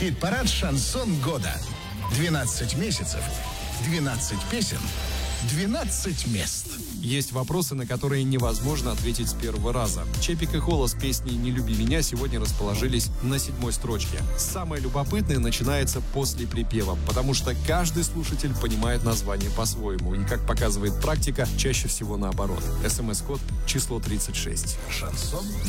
Хит-парад «Шансон года». 12 месяцев, 12 песен, 12 мест. Есть вопросы, на которые невозможно ответить с первого раза. Чепик и Холо с песней «Не люби меня» сегодня расположились на 7-й строчке. Самое любопытное начинается после припева, потому что каждый слушатель понимает название по-своему. И, как показывает практика, чаще всего наоборот. СМС-код число 36. Шансон